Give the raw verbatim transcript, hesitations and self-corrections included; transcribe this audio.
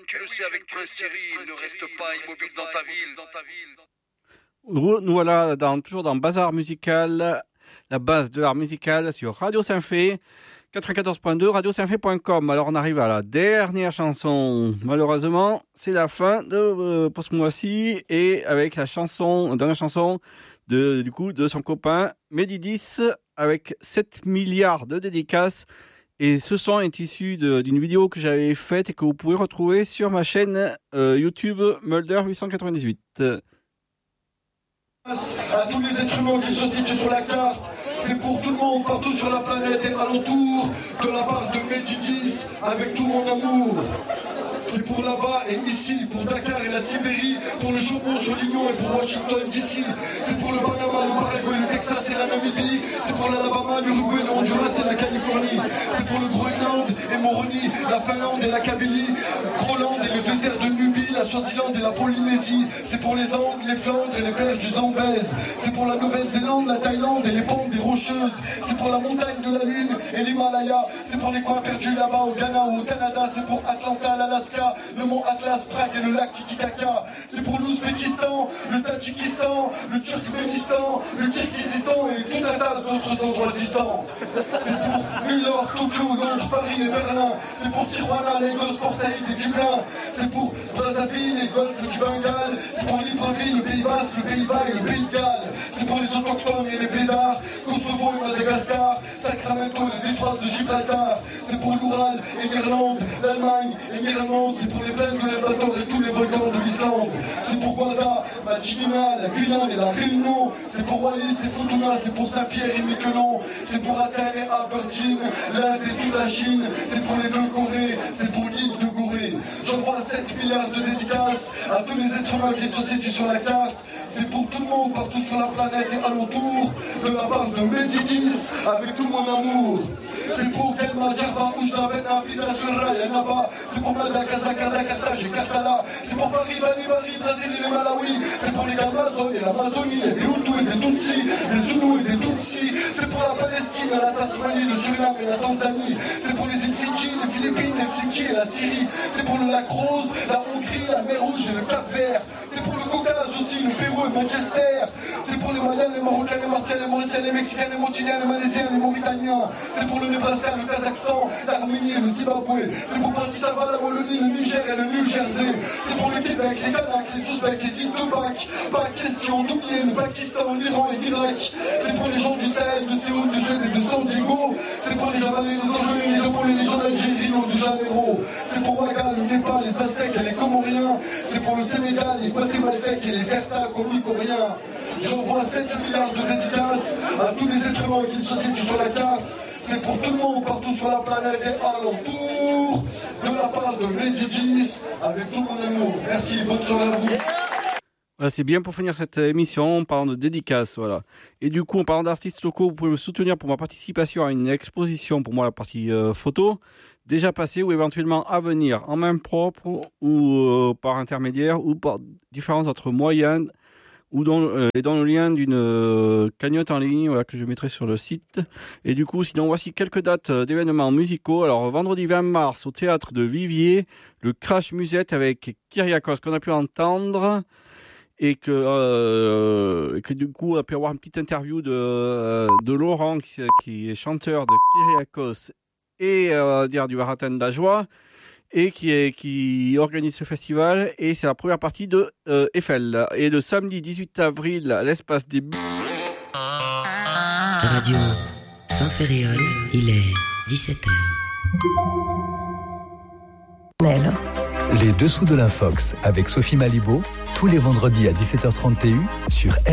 tu le sais avec Prince Thierry, ne reste pas immobile dans ta ville. Dans ta ville. Nous voilà dans, toujours dans Bazar Musical, la base de l'art musical sur Radio Saint-Fé, quatre-vingt-quatorze point deux, radio saint fé point com. Alors on arrive à la dernière chanson. Malheureusement, c'est la fin de, euh, pour ce mois-ci, et avec la chanson, la dernière chanson de, du coup, de son copain Mehdi dix, avec sept milliards de dédicaces. Et ce son est issu de, d'une vidéo que j'avais faite et que vous pouvez retrouver sur ma chaîne euh, YouTube Mulder huit cent quatre-vingt-dix-huit. À tous les êtres humains qui se situent sur la carte, c'est pour tout le monde, partout sur la planète et alentour, de la part de Mehdi dix, avec tout mon amour. C'est pour là-bas et ici, pour Dakar et la Sibérie, pour le Chopin sur l'Union et pour Washington D C. C'est pour le Panama, le Paraguay, le Texas et la Namibie. C'est pour l'Alabama, l'Uruguay, le Honduras et la Californie. C'est pour le Groenland et Moroni, la Finlande et la Kabylie, Groenland et le désert de Nubie, la Swaziland et la Polynésie. C'est pour les Andes, les Flandres et les berges du Zambèze. C'est pour la Nouvelle-Zélande, la Thaïlande et les pentes des Rocheuses. C'est pour la montagne de la Lune et l'Himalaya. C'est pour les coins perdus là-bas au Ghana ou au Canada. C'est pour Atlanta, l'Alaska, le mont Atlas, Prague et le lac Titicaca. C'est pour l'Ouzbékistan, le Tadjikistan, le Turkménistan, le Kirghizistan et tout un tas d'autres endroits distants. C'est pour New York, Tokyo, Londres, Paris et Berlin. C'est pour Tijuana, Lagos, Port Saïd et Dublin. C'est pour Brazzaville et Golfe du Bengale. C'est pour Libreville, le Pays Basque, le Pays Bas et le Pays de Galles. C'est pour les autochtones et les blédards, Kosovo et Madagascar, Sacramento et le détroit de Gibraltar. C'est pour l'Oural et l'Irlande, l'Allemagne et l'Irlande. C'est pour les plaines de l'Equateur et tous les volcans de l'Islande. C'est pour Guarda, Majinina, la Guyane et la Réunion. C'est pour Wallis et Futuna, c'est pour Saint-Pierre et Miquelon. C'est pour Athènes et Aberdeen, l'Inde et toute la Chine. C'est pour les deux Corées, c'est pour l'île de Gorée. J'envoie sept milliards de dédicaces à tous les êtres humains qui se situent sur la carte. C'est pour tout le monde, partout sur la planète et alentour, de la part de Mehdi dix, avec tout mon amour. C'est pour Kelma, Djerba, Oujda, Bena, Bida, Surra, Yanaba. C'est pour Madagascar, Carthage et Cartala. C'est pour Paris, Bali, Bari, Brésil et les Malawi. C'est pour les Amazones et l'Amazonie, les Hutus et les Tutsis, les Zoulous et les Tutsis. C'est pour la Palestine, la Tasmanie, le Suriname et la Tanzanie. C'est pour les îles Fidji, les Philippines, les Tchéquie et la Syrie. C'est pour le lac Rose, la Hongrie, la mer Rouge et le Cap Vert. C'est pour le Caucase aussi, le Pérou et Manchester. C'est pour les Maliens, les Marocains, les Marseillais, les Mauriciens, les Mexicains, les Montiliens, les Malaisiens, les Mauritaniens. C'est pour le Nebraska, le Kazakhstan, l'Arménie et le Zimbabwe. C'est pour Bratislava, la Wallonie, le Niger et le New Jersey. C'est pour le Québec, les Kanaks, les Ouzbeks et l'île de Bac. Pas question d'oublier le Pakistan, l'Iran et l'Irak. C'est pour les gens du Sahel, de Séoul, de Suède et de San Diego. C'est pour les Javanais, les Angelais, les Japonais, les gens d'Algérie, Rio de Janeiro. C'est pour Ouaga, le Népal, les Aztèques et les Comoriens. C'est pour le Sénégal, les Guatémaltèques et les Verta comicoriens. J'envoie sept milliards de dédicaces à tous les êtres humains qui se situent sur la carte. C'est pour tout le monde, partout sur la planète et alentour, de la part de Mehdi dix, avec tout mon amour. Merci, bonne soirée à vous. Voilà, c'est bien pour finir cette émission en parlant de dédicaces, voilà. Et du coup, en parlant d'artistes locaux, vous pouvez me soutenir pour ma participation à une exposition, pour moi la partie euh, photo, déjà passée ou éventuellement à venir, en main propre ou euh, par intermédiaire ou par différents autres moyens, ou dans, euh, et dans le lien d'une euh, cagnotte en ligne, voilà, que je mettrai sur le site. Et du coup, sinon, voici quelques dates euh, d'événements musicaux. Alors, vendredi vingt mars, au théâtre de Viviers, le Crash Musette avec Kyriakos, qu'on a pu entendre, et que, euh, et que du coup, on a pu avoir une petite interview de, euh, de Laurent, qui, qui est chanteur de Kyriakos et euh, dire du Baratin de la Joie, et qui, est, qui organise ce festival, et c'est la première partie de euh, Eiffel. Et le samedi dix-huit avril, à l'espace des... Radio Saint-Ferréol, il est dix-sept heures. Les Dessous de l'Infox avec Sophie Malibaud, tous les vendredis à dix-sept heures trente sur